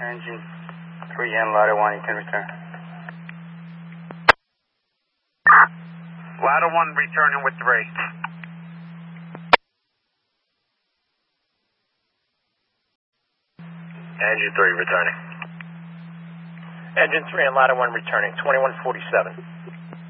Engine 3 and ladder 1, you can return. Ladder 1 returning with 3. Engine 3 returning. Engine 3 and ladder 1 returning, 2147.